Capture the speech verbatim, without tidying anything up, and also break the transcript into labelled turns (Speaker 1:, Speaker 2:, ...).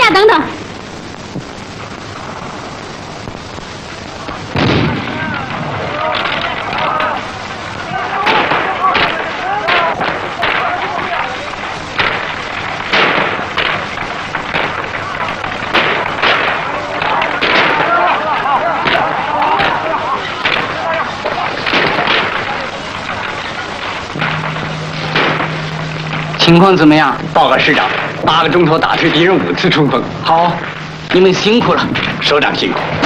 Speaker 1: 下，等等。
Speaker 2: 情况怎么样？
Speaker 3: 报告师长，八个钟头打退敌人五次冲锋。
Speaker 2: 好，你们辛苦了。
Speaker 3: 首长辛苦。